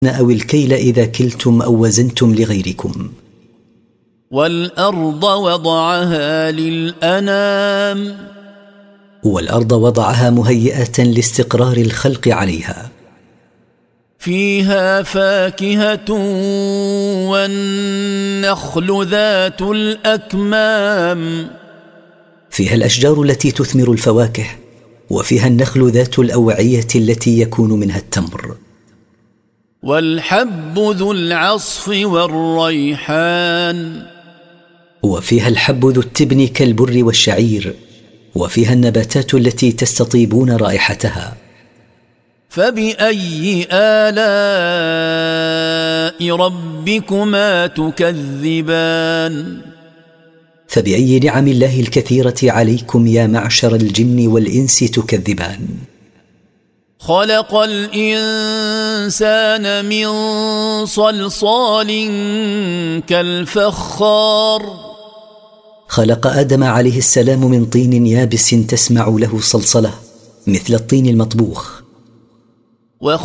أو الكيل إذا كلتم أو وزنتم لغيركم. والأرض وضعها للأنام. والأرض وضعها مهيئة لاستقرار الخلق عليها. فيها فاكهة والنخل ذات الأكمام. فيها الأشجار التي تثمر الفواكه، وفيها النخل ذات الأوعية التي يكون منها التمر. والحب ذو العصف والريحان. وفيها الحب ذو التبن كالبر والشعير، وفيها النباتات التي تستطيبون رائحتها. فبأي آلاء ربكما تكذبان. فبأي نعم الله الكثيرة عليكم يا معشر الجن والإنس تكذبان. خلق الإنسان من صلصال كالفخار. خلق آدم عليه السلام من طين يابس تسمع له صلصلة مثل الطين المطبوخ.